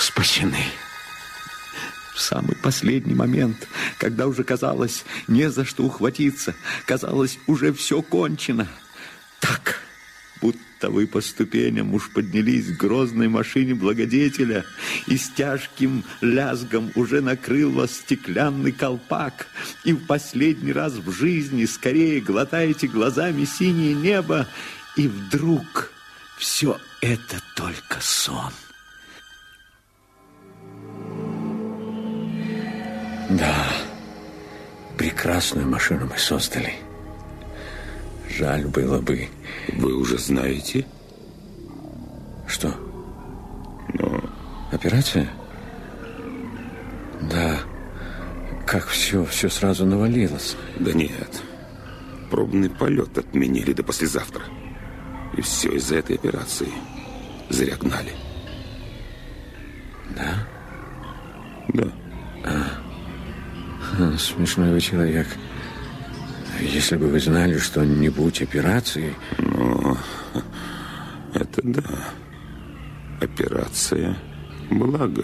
спасены. В самый последний момент, когда уже казалось, не за что ухватиться, казалось, уже все кончено. Так, будто вы по ступеням уж поднялись к грозной машине благодетеля, и с тяжким лязгом уже накрыл вас стеклянный колпак, и в последний раз в жизни скорее глотаете глазами синее небо, и вдруг все это только сон. Да, прекрасную машину мы создали. Жаль было бы... Вы уже знаете? Что? Ну... Операция? Да. Как все сразу навалилось. Да нет. Пробный полет отменили до послезавтра. И все из-за этой операции. Зря гнали. Да? Да. Смешной вы человек. Если бы вы знали что-нибудь операции... Ну, это да. Операция. Благо.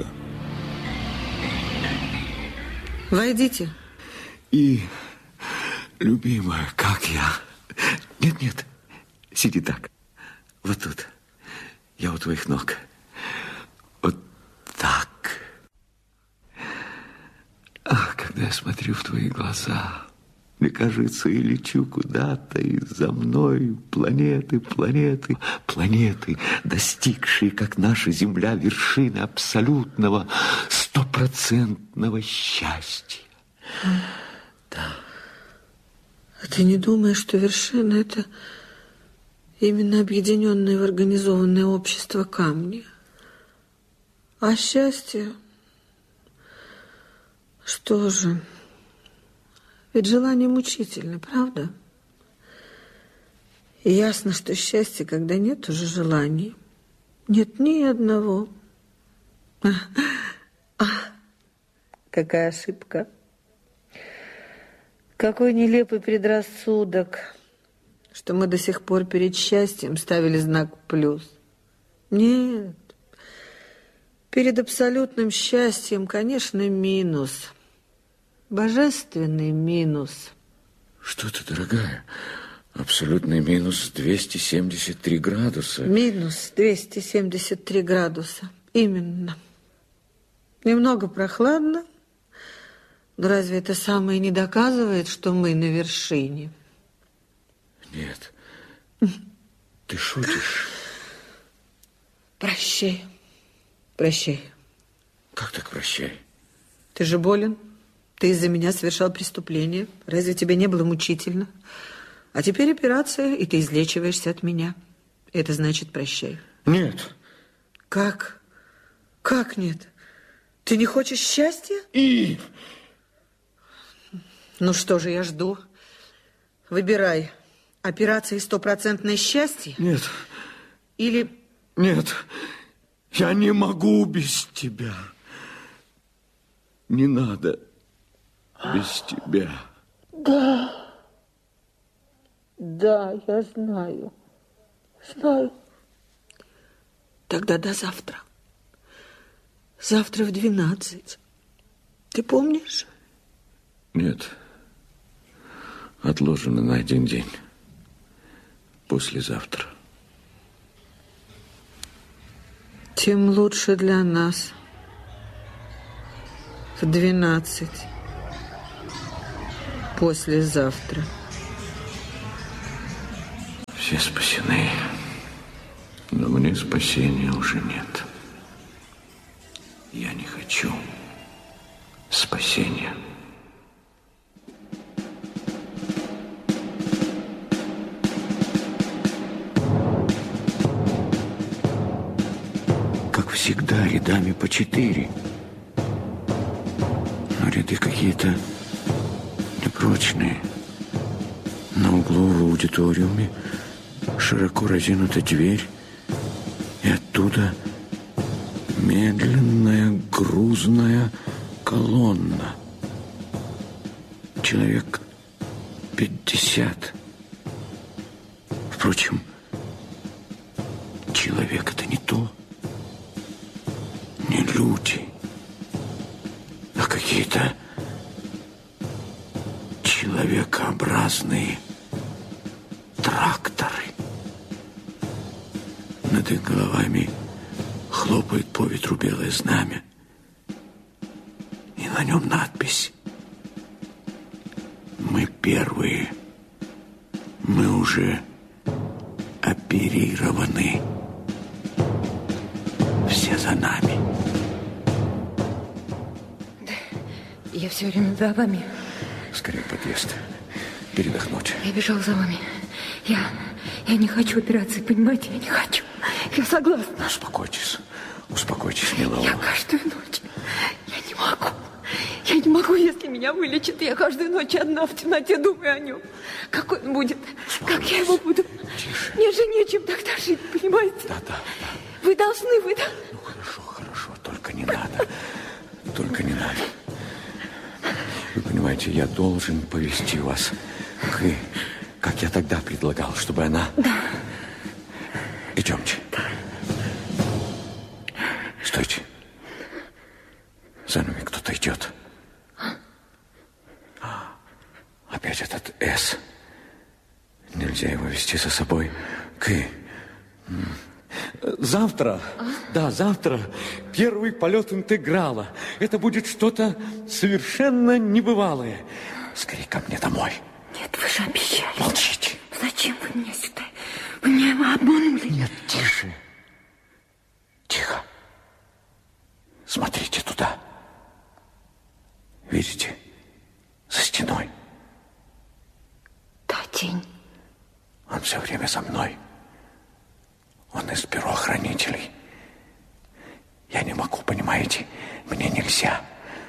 Войдите. И, любимая, как я... Нет, сиди так. Вот тут. Я у твоих ног. Вот так. Ах, когда я смотрю в твои глаза, мне кажется, и лечу куда-то, и за мной планеты, достигшие, как наша Земля, вершины абсолютного, стопроцентного счастья. Да. А ты не думаешь, что вершина – это именно объединенное в организованное общество камни? А счастье... Что же, ведь желание мучительно, правда? И ясно, что счастье, когда нет уже желаний, нет ни одного. Какая ошибка. Какой нелепый предрассудок, что мы до сих пор перед счастьем ставили знак плюс. Нет, перед абсолютным счастьем, конечно, минус. Божественный минус. Что ты, дорогая? Абсолютный минус 273 градуса. Минус 273 градуса. Именно. Немного прохладно. Но разве это самое не доказывает, что мы на вершине? Нет. Ты шутишь. Прощай. Прощай. Как так прощай? Ты же болен. Ты из-за меня совершал преступление. Разве тебе не было мучительно? А теперь операция, и ты излечиваешься от меня. Это значит прощай. Нет. Как? Как нет? Ты не хочешь счастья? Ну что же, я жду. Выбирай. Операция и стопроцентное счастье? Нет. Или... Нет. Я не могу без тебя. Не надо без тебя. Да. Да, я знаю. Знаю. Тогда до завтра. Завтра в 12. Ты помнишь? Нет. Отложено на один день. Послезавтра. Тем лучше для нас. В 12. Послезавтра. Все спасены. Но мне спасения уже нет. Я не хочу спасения. Как всегда, рядами по 4. Но ряды какие-то непрочные. На углу в аудиториуме широко разинута дверь, и оттуда медленная грузная колонна. Человек 50. Впрочем, человек — это не то. Не люди, а какие-то человекообразные тракторы. Над их головами хлопает по ветру белое знамя. И на нем надпись: «Мы первые. Мы уже оперированы. Все за нами». Да, я все время за вами. Скорее в подъезд. Передохнуть. Я бежал за вами. Я не хочу операции, понимаете? Я не хочу. Я согласна. Успокойтесь. Успокойтесь, милая. Я каждую ночь. Я не могу. Я не могу, если меня вылечат. Я каждую ночь одна в темноте думаю о нем. Какой он будет? Как я его буду? Тише. Мне же нечем тогда жить, понимаете? Да. Вы должны. Ну, хорошо. Только не надо. Только не надо. Вы понимаете, я должен повести вас к... Как я тогда предлагал, чтобы она... Да. Идемте. Стойте. За нами кто-то идет. Опять этот «С». Нельзя его вести за собой. Завтра, завтра первый полет интеграла. Это будет что-то совершенно небывалое. Скорее ко мне домой. Нет, вы же обещали. Молчите. Зачем вы меня сюда? Вы меня обманули. Нет, тише. Тихо. Смотрите туда. Видите? За стеной. Да, тень. Он все время за мной. Он из бюро хранителей. Я не могу, понимаете? Мне нельзя.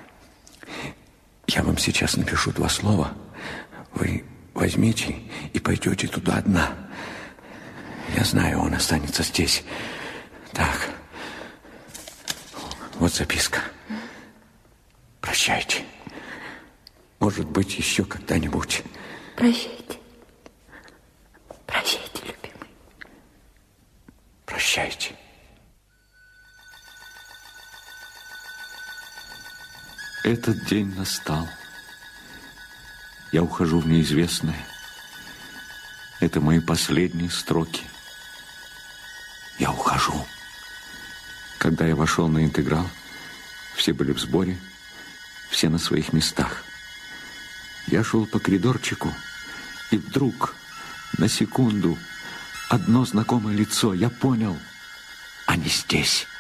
Я вам сейчас напишу 2 слова. Вы возьмите и пойдете туда одна. Я знаю, он останется здесь. Так. Вот записка. Прощайте. Может быть, еще когда-нибудь. Прощайте. Прощайте, любимый. Прощайте. Этот день настал. Я ухожу в неизвестное. Это мои последние строки. Я ухожу. Когда я вошел на интеграл, все были в сборе, все на своих местах. Я шел по коридорчику, и вдруг, на секунду, одно знакомое лицо. Я понял, они здесь.